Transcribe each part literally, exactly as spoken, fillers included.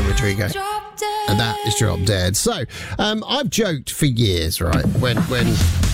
Rodrigo. And that is Drop Dead. So, um, I've joked for years, right, when when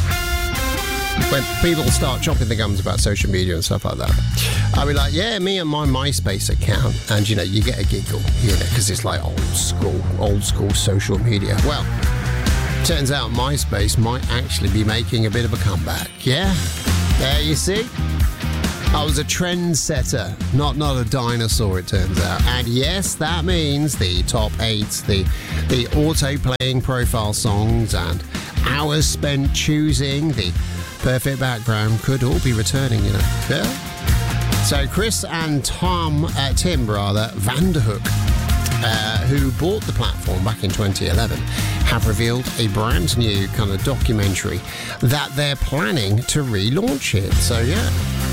when people start chopping the gums about social media and stuff like that. I'll be like, yeah, me and my MySpace account, and, you know, you get a giggle, you know, because it's like old school, old school social media. Well, turns out MySpace might actually be making a bit of a comeback, yeah? There you see? I was a trendsetter, not not a dinosaur, it turns out. And yes, that means the top eight, the the auto-playing profile songs, and hours spent choosing the perfect background could all be returning, you know. Yeah. So Chris and Tom, uh, Tim rather, Vanderhook, uh, who bought the platform back in twenty eleven, have revealed a brand new kind of documentary that they're planning to relaunch it. So yeah.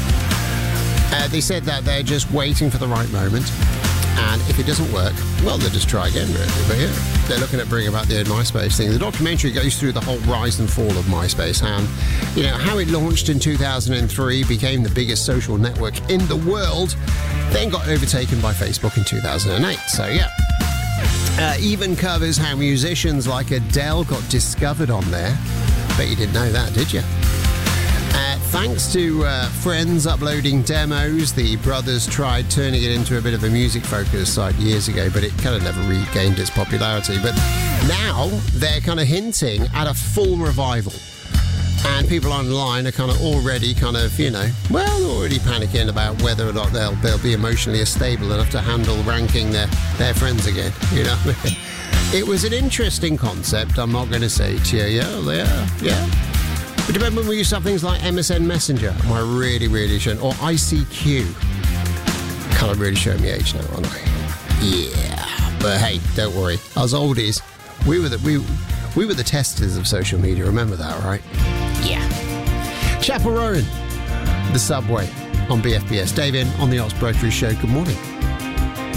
Uh, they said that they're just waiting for the right moment, and if it doesn't work, well, they'll just try again, really. But yeah, they're looking at bringing back the MySpace thing. The documentary goes through the whole rise and fall of MySpace, and, you know, how it launched in two thousand three, became the biggest social network in the world, then got overtaken by Facebook in two thousand eight. So yeah. Uh, even covers how musicians like Adele got discovered on there. Bet you didn't know that, did you? Uh, thanks to uh, friends uploading demos, the brothers tried turning it into a bit of a music-focused site years ago, but it kind of never regained its popularity. But now they're kind of hinting at a full revival. And people online are kind of already kind of, you know, well, already panicking about whether or not they'll, they'll be emotionally stable enough to handle ranking their, their friends again, you know. It was an interesting concept, I'm not going to say to you, yeah, yeah, yeah. But remember when we used to have things like M S N Messenger? Am I really, really showing? Or I C Q? Kind of really showing me age now, aren't I? Yeah. But hey, don't worry. Us oldies, we were the, we, we were the testers of social media. Remember that, right? Yeah. Chapel Rowan, the subway on B F B S. Dave in on the Oxbrokery Show. Good morning.